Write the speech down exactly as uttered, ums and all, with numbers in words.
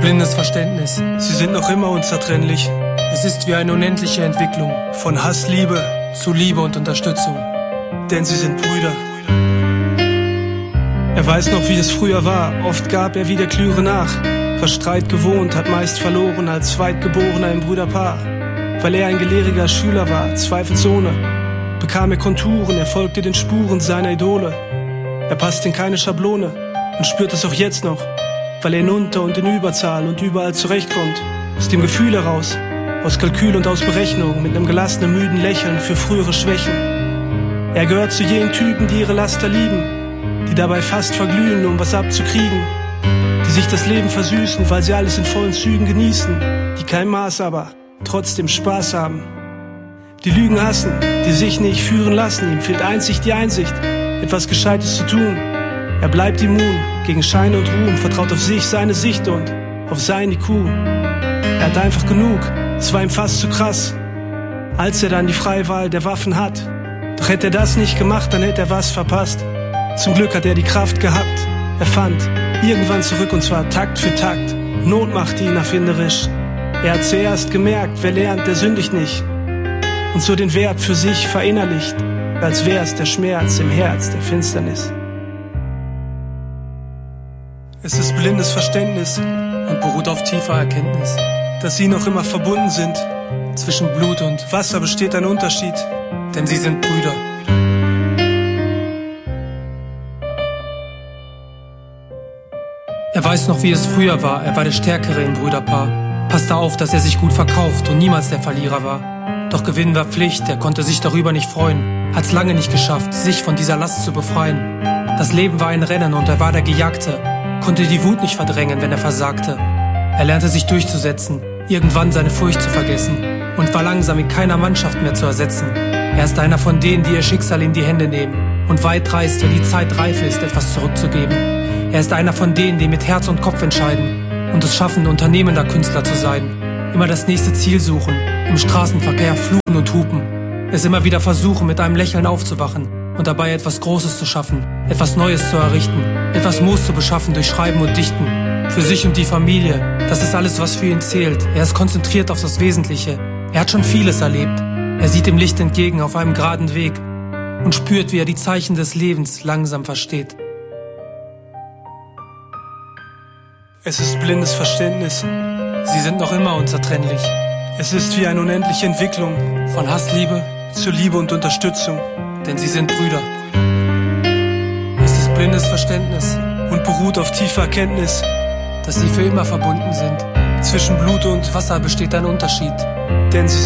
blindes Verständnis. Sie sind noch immer unzertrennlich. Es ist wie eine unendliche Entwicklung. Von Hass, Liebe zu Liebe und Unterstützung. Denn sie sind Brüder. Er weiß noch, wie es früher war. Oft gab er wie der Klüre nach. War Streit gewohnt, hat meist verloren als Zweitgeborener im Brüderpaar. Weil er ein gelehriger Schüler war, zweifelsohne, bekam er Konturen, er folgte den Spuren seiner Idole. Er passt in keine Schablone und spürt es auch jetzt noch, weil er in Unter- und in Überzahl und überall zurechtkommt. Aus dem Gefühl heraus, aus Kalkül und aus Berechnung, mit einem gelassenen, müden Lächeln für frühere Schwächen. Er gehört zu jenen Typen, die ihre Laster lieben, die dabei fast verglühen, um was abzukriegen, die sich das Leben versüßen, weil sie alles in vollen Zügen genießen, die kein Maß aber trotzdem Spaß haben. Die Lügen hassen, die sich nicht führen lassen, ihm fehlt einzig die Einsicht, etwas Gescheites zu tun. Er bleibt immun gegen Schein und Ruhm, vertraut auf sich, seine Sicht und auf sein I Q. Er hat einfach genug, es war ihm fast zu krass, als er dann die Freiwahl der Waffen hat. Doch hätte er das nicht gemacht, dann hätte er was verpasst. Zum Glück hat er die Kraft gehabt, er fand irgendwann zurück und zwar Takt für Takt. Not macht ihn erfinderisch. Er hat zuerst gemerkt, wer lernt, der sündigt nicht. Und so den Wert für sich verinnerlicht, als wär's der Schmerz im Herz der Finsternis. Es ist blindes Verständnis und beruht auf tiefer Erkenntnis, dass sie noch immer verbunden sind. Zwischen Blut und Wasser besteht ein Unterschied, denn sie sind Brüder. Er weiß noch, wie es früher war, er war der Stärkere im Brüderpaar. Passte auf, dass er sich gut verkauft und niemals der Verlierer war. Doch Gewinnen war Pflicht, er konnte sich darüber nicht freuen. Hat's lange nicht geschafft, sich von dieser Last zu befreien. Das Leben war ein Rennen und er war der Gejagte. Konnte die Wut nicht verdrängen, wenn er versagte. Er lernte sich durchzusetzen, irgendwann seine Furcht zu vergessen und war langsam in keiner Mannschaft mehr zu ersetzen. Er ist einer von denen, die ihr Schicksal in die Hände nehmen und weit reist, wenn die Zeit reif ist, etwas zurückzugeben. Er ist einer von denen, die mit Herz und Kopf entscheiden und es schaffen, unternehmender Künstler zu sein. Immer das nächste Ziel suchen, im Straßenverkehr fluchen und hupen. Es immer wieder versuchen, mit einem Lächeln aufzuwachen und dabei etwas Großes zu schaffen, etwas Neues zu errichten, etwas Moos zu beschaffen durch Schreiben und Dichten. Für sich und die Familie, das ist alles, was für ihn zählt. Er ist konzentriert auf das Wesentliche. Er hat schon vieles erlebt. Er sieht dem Licht entgegen auf einem geraden Weg und spürt, wie er die Zeichen des Lebens langsam versteht. Es ist blindes Verständnis. Sie sind noch immer unzertrennlich. Es ist wie eine unendliche Entwicklung. Von Hassliebe zu Liebe und Unterstützung. Denn sie sind Brüder. Es ist blindes Verständnis und beruht auf tiefer Erkenntnis, dass sie für immer verbunden sind. Zwischen Blut und Wasser besteht ein Unterschied. Denn sie